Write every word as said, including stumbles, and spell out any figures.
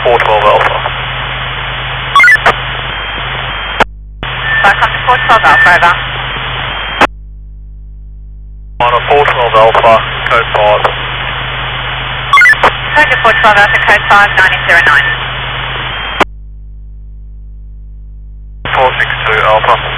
four twelve Alpha. Back on to four twelve Alpha, over. On a four twelve Alpha, code five. Code to four twelve Alpha, code five nine zero nine. four six two Alpha.